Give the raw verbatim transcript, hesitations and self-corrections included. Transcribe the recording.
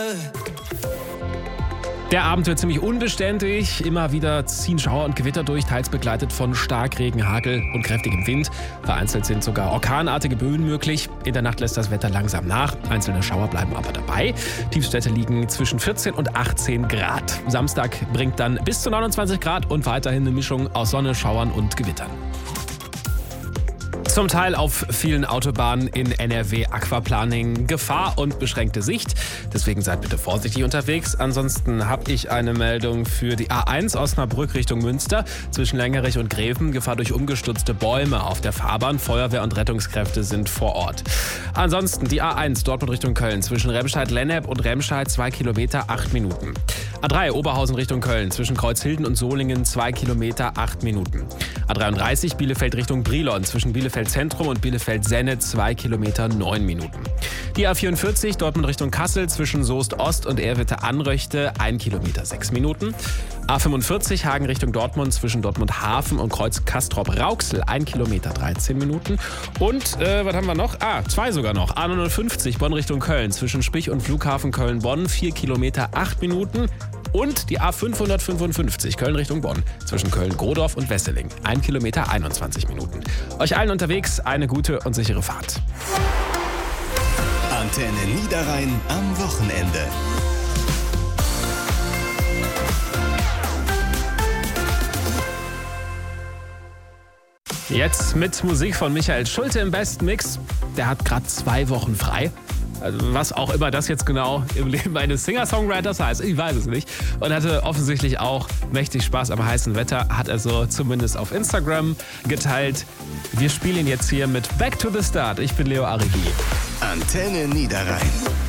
Der Abend wird ziemlich unbeständig. Immer wieder ziehen Schauer und Gewitter durch, teils begleitet von Starkregen, Hagel und kräftigem Wind. Vereinzelt sind sogar orkanartige Böen möglich. In der Nacht lässt das Wetter langsam nach. Einzelne Schauer bleiben aber dabei. Tiefstwerte liegen zwischen vierzehn und achtzehn Grad. Samstag bringt dann bis zu neunundzwanzig Grad und weiterhin eine Mischung aus Sonne, Schauern und Gewittern. Zum Teil auf vielen Autobahnen in N R W Aquaplaning Gefahr und beschränkte Sicht. Deswegen seid bitte vorsichtig unterwegs. Ansonsten habe ich eine Meldung für die A eins Osnabrück Richtung Münster. Zwischen Längerich und Greven Gefahr durch umgestürzte Bäume auf der Fahrbahn. Feuerwehr und Rettungskräfte sind vor Ort. Ansonsten die A eins Dortmund Richtung Köln. Zwischen Remscheid-Lennep und Remscheid zwei Kilometer, acht Minuten. A drei Oberhausen Richtung Köln. Zwischen Kreuzhilden und Solingen zwei Kilometer, acht Minuten. A dreiunddreißig Bielefeld Richtung Brilon. Zwischen Bielefeld Zentrum und Bielefeld-Senne zwei Kilometer, neun Minuten. Die A vierundvierzig Dortmund Richtung Kassel zwischen Soest Ost und Erwitte-Anröchte ein Kilometer, sechs Minuten. A fünfundvierzig Hagen Richtung Dortmund zwischen Dortmund Hafen und Kreuz Castrop-Rauxel ein Kilometer, dreizehn Minuten. Und äh, was haben wir noch? Ah, zwei sogar noch. A neunundfünfzig Bonn Richtung Köln zwischen Spich und Flughafen Köln-Bonn vier Kilometer, acht Minuten. Und die A fünfhundertfünfundfünfzig Köln Richtung Bonn zwischen Köln-Grodorf und Wesseling ein Kilometer, einundzwanzig Minuten. Euch allen unterwegs eine gute und sichere Fahrt. Antenne Niederrhein am Wochenende. Jetzt mit Musik von Michael Schulte im besten Mix. Der hat gerade zwei Wochen frei. Also was auch immer das jetzt genau im Leben eines Singer-Songwriters heißt, ich weiß es nicht. Und hatte offensichtlich auch mächtig Spaß am heißen Wetter, hat er so zumindest auf Instagram geteilt. Wir spielen jetzt hier mit Back to the Start. Ich bin Leo Arigi. Antenne Niederrhein.